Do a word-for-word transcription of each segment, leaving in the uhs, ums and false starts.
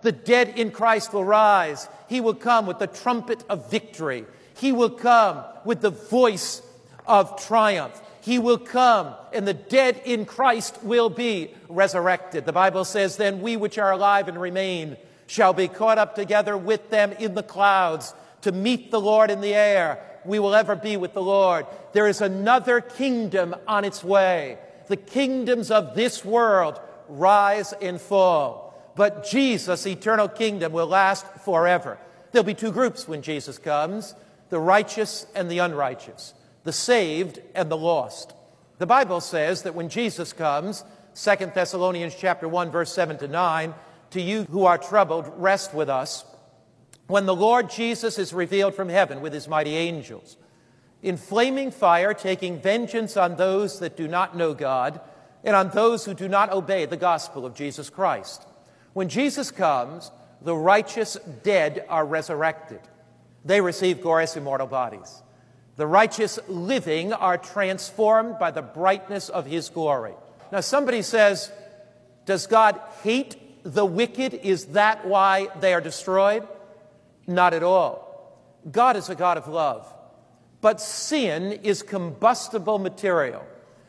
The dead in Christ will rise. He will come with the trumpet of victory. He will come with the voice of triumph. He will come, and the dead in Christ will be resurrected. The Bible says, then we which are alive and remain shall be caught up together with them in the clouds to meet the Lord in the air. We will ever be with the Lord. There is another kingdom on its way. The kingdoms of this world rise and fall. But Jesus' eternal kingdom will last forever. There'll be two groups when Jesus comes, the righteous and the unrighteous, the saved and the lost. The Bible says that when Jesus comes, Second Thessalonians chapter one, verse seven to nine, to you who are troubled, rest with us. When the Lord Jesus is revealed from heaven with his mighty angels, in flaming fire, taking vengeance on those that do not know God and on those who do not obey the gospel of Jesus Christ. When Jesus comes, the righteous dead are resurrected. They receive glorious immortal bodies. The righteous living are transformed by the brightness of his glory. Now somebody says, does God hate the wicked? Is that why they are destroyed? Not at all. God is a God of love. But sin is combustible material.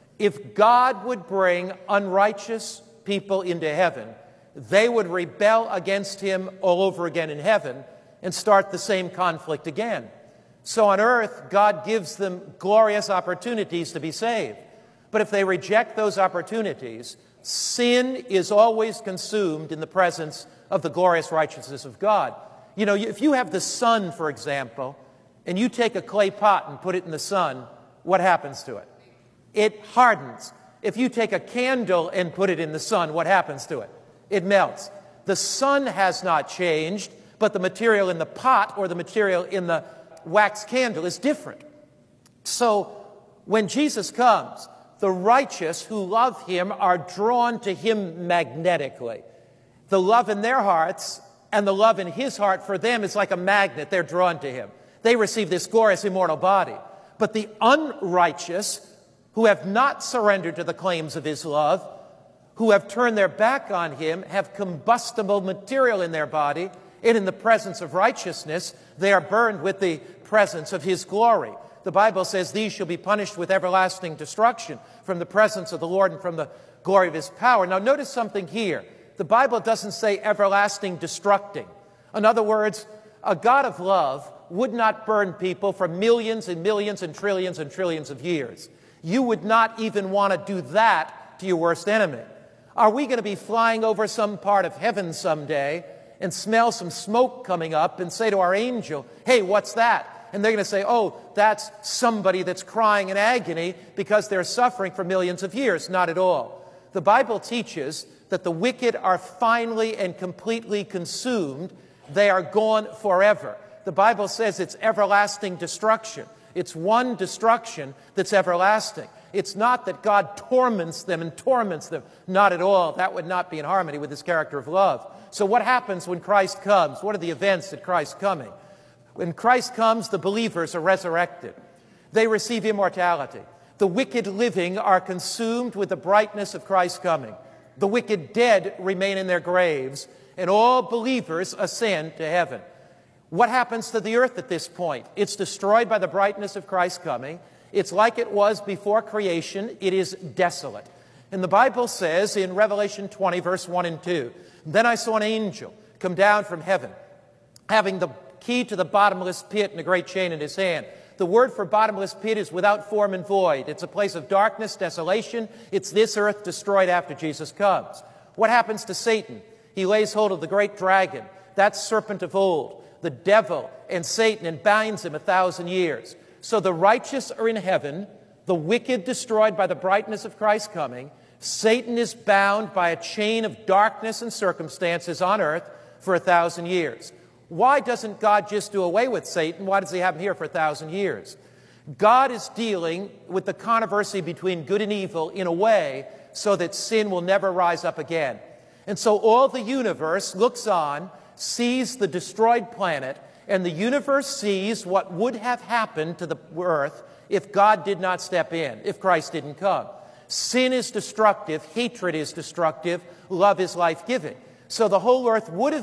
If God would bring unrighteous people into heaven, they would rebel against him all over again in heaven and start the same conflict again. So on earth, God gives them glorious opportunities to be saved. But if they reject those opportunities, sin is always consumed in the presence of the glorious righteousness of God. You know, if you have the sun, for example, and you take a clay pot and put it in the sun, what happens to it? It hardens. If you take a candle and put it in the sun, what happens to it? It melts. The sun has not changed, but the material in the pot or the material in the wax candle is different. So when Jesus comes, the righteous who love him are drawn to him magnetically. The love in their hearts and the love in his heart for them is like a magnet. They're drawn to him. They receive this glorious immortal body. But the unrighteous who have not surrendered to the claims of his love, who have turned their back on him, have combustible material in their body, and in the presence of righteousness, they are burned with the presence of his glory. The Bible says these shall be punished with everlasting destruction from the presence of the Lord and from the glory of his power. Now notice something here. The Bible doesn't say everlasting destructing. In other words, a God of love would not burn people for millions and millions and trillions and trillions of years. You would not even want to do that to your worst enemy. Are we going to be flying over some part of heaven someday and smell some smoke coming up and say to our angel, hey, what's that? And they're going to say, oh, that's somebody that's crying in agony because they're suffering for millions of years. Not at all. The Bible teaches that the wicked are finally and completely consumed. They are gone forever. The Bible says it's everlasting destruction. It's one destruction that's everlasting. It's not that God torments them and torments them. Not at all. That would not be in harmony with his character of love. So what happens when Christ comes? What are the events at Christ's coming? When Christ comes, the believers are resurrected. They receive immortality. The wicked living are consumed with the brightness of Christ's coming. The wicked dead remain in their graves, and all believers ascend to heaven. What happens to the earth at this point? It's destroyed by the brightness of Christ's coming. It's like it was before creation. It is desolate. And the Bible says in Revelation twenty, verse one and two, then I saw an angel come down from heaven, having the key to the bottomless pit and a great chain in his hand. The word for bottomless pit is without form and void. It's a place of darkness, desolation. It's this earth destroyed after Jesus comes. What happens to Satan? He lays hold of the great dragon, that serpent of old, the devil and Satan, and binds him a thousand years. So the righteous are in heaven, the wicked destroyed by the brightness of Christ's coming. Satan is bound by a chain of darkness and circumstances on earth for a thousand years. Why doesn't God just do away with Satan? Why does he have him here for a thousand years? God is dealing with the controversy between good and evil in a way so that sin will never rise up again. And so all the universe looks on, sees the destroyed planet, and the universe sees what would have happened to the earth if God did not step in, if Christ didn't come. Sin is destructive, hatred is destructive, love is life-giving. So the whole earth would have